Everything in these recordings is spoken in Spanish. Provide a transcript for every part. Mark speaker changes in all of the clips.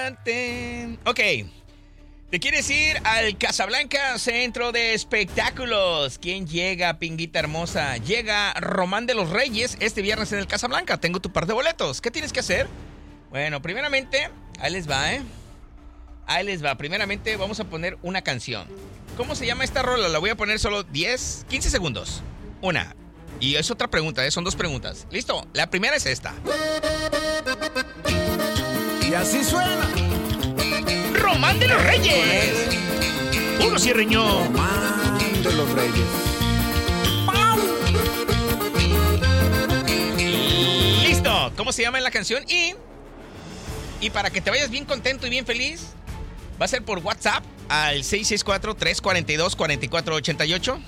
Speaker 1: importante. Ok. ¿Te quieres ir al Casablanca Centro de Espectáculos? ¿Quién llega, pinguita hermosa? Llega Román de los Reyes este viernes en el Casablanca. Tengo tu par de boletos. ¿Qué tienes que hacer? Bueno, primeramente, ahí les va, Ahí les va. Primeramente vamos a poner una canción. ¿Cómo se llama esta rola? La voy a poner solo 10, 15 segundos. Una. Y es otra pregunta, Son dos preguntas. ¿Listo? La primera es esta.
Speaker 2: Y así suena.
Speaker 1: ¡Román de los Reyes! ¡Uno cierreño!
Speaker 2: Román de los Reyes.
Speaker 1: ¡Listo! ¿Cómo se llama la canción? Y para que te vayas bien contento y bien feliz, va a ser por WhatsApp al 664-342-4488.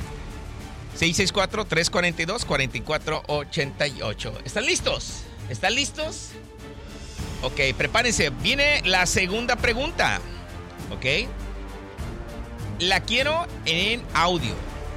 Speaker 1: 664-342-4488. ¿Están listos? ¿Están listos? Ok, prepárense. Viene la segunda pregunta. Ok. La quiero en audio.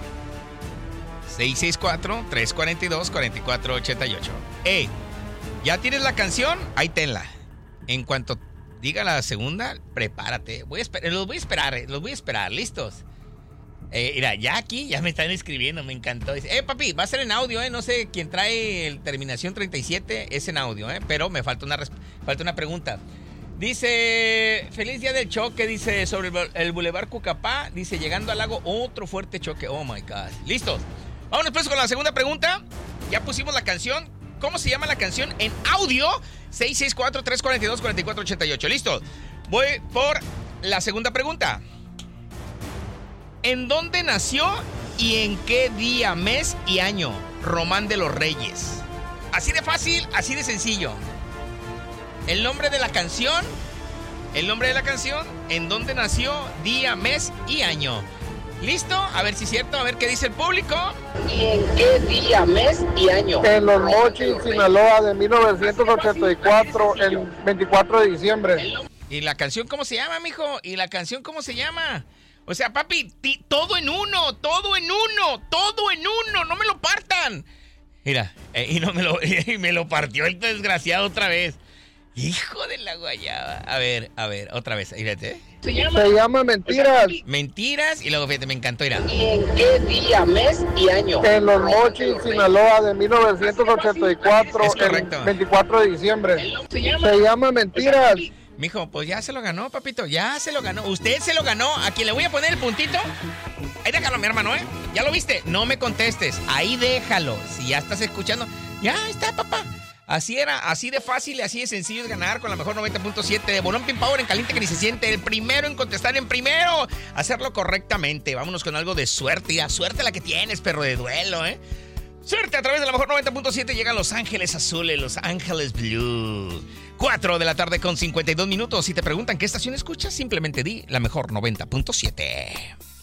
Speaker 1: 664-342-4488. ¿Ya tienes la canción? Ahí tenla. En cuanto diga la segunda, prepárate. Los voy a esperar. ¿Listos? Mira, ya aquí ya me están escribiendo, me encantó. Dice, papi, va a ser en audio, no sé quién trae el terminación 37, es en audio, pero me falta una pregunta. Dice, feliz día del choque, dice, sobre el Boulevard Cucapá, dice, llegando al lago, otro fuerte choque. Oh my God. ¿Listos? Vámonos pues con la segunda pregunta. Ya pusimos la canción. ¿Cómo se llama la canción en audio? 664-342-4488. ¿Listo? Voy por la segunda pregunta. ¿En dónde nació y en qué día, mes y año Román de los Reyes? Así de fácil, así de sencillo. El nombre de la canción, en dónde nació, día, mes y año. ¿Listo? A ver si es cierto, a ver qué dice el público.
Speaker 3: ¿Y en qué día, mes y año?
Speaker 4: En Los Mochis, Sinaloa, de 1984, el 24 de diciembre.
Speaker 1: ¿Y la canción cómo se llama, mijo? O sea, papi, todo en uno, no me lo partan. Mira, y me lo partió el desgraciado otra vez. Hijo de la guayaba. A ver, otra vez, fíjate.
Speaker 4: Se llama Mentiras.
Speaker 1: Mentiras, y luego fíjate, me encantó, mira.
Speaker 3: ¿Y en qué día, mes y año?
Speaker 4: En Los Mochis, Sinaloa, de 1984,
Speaker 1: Es correcto.
Speaker 4: el 24 de diciembre. Se llama Mentiras.
Speaker 1: Mijo, pues ya se lo ganó, papito, ya se lo ganó. Usted se lo ganó. A quien le voy a poner el puntito. Ahí déjalo, mi hermano, ¿Ya lo viste? No me contestes. Ahí déjalo. Si ya estás escuchando, ya está, papá. Así era, así de fácil y así de sencillo es ganar con la mejor 90.7 de Bolón Pin Power en caliente que ni se siente. El primero en contestar en primero. Hacerlo correctamente. Vámonos con algo de suerte. Ya, suerte la que tienes, perro de duelo, Suerte a través de la mejor 90.7 llegan Los Ángeles Azules, Los Ángeles Blue. 4 de la tarde con 52 minutos. Si te preguntan qué estación escuchas, simplemente di la mejor 90.7.